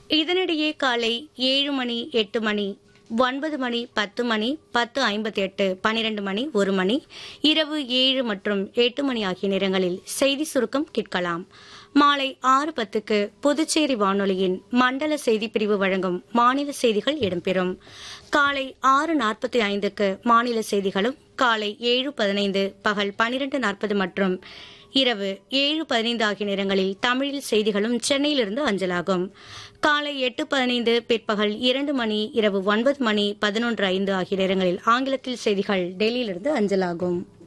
இதனிடையே காலை 7 மணி, 8 மணி, 9 மணி, 10 மணி, 10:58, 12 மணி, 1 மணி, இரவு 7 மற்றும் 8 மணி ஆகிய நேரங்களில் செய்தி சுருக்கம் கேட்கலாம். மாலை 6:10க்கு புதுச்சேரி வானொலியின் மண்டல செய்திப்பிரிவு வழங்கும் மாநில செய்திகள் இடம்பெறும். காலை 6:45க்கு மாநில செய்திகளும், காலை 7:15, பகல் 12:40 மற்றும் இரவு 7:15 ஆகிய நேரங்களில் தமிழில் செய்திகளும் சென்னையிலிருந்து அஞ்சலாகும். காலை 8:15, பிற்பகல் 2 மணி, இரவு 9 மணி, 11:05 ஆகிய நேரங்களில் ஆங்கிலத்தில் செய்திகள் டெல்லியிலிருந்து அஞ்சலாகும்.